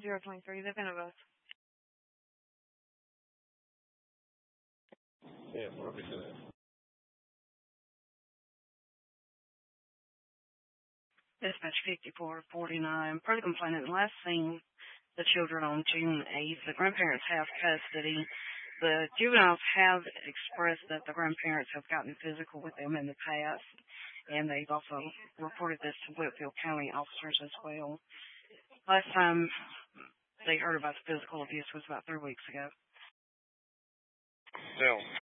023, the Venabus. Yeah, perfect. Dispatch 5449. Per the complainant, last seen the children on June 8th. The grandparents have custody. The juveniles have expressed that the grandparents have gotten physical with them in the past, and they've also reported this to Whitfield County officers as well. Last time they heard about the physical abuse was about 3 weeks ago. Still.